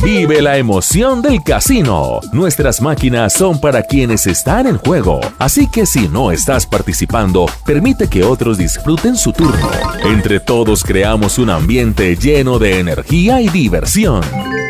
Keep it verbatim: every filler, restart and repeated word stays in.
Vive la emoción del casino. Nuestras máquinas son para quienes están en juego. Así que si no estás participando, permite que otros disfruten su turno. Entre todos creamos un ambiente lleno de energía y diversión.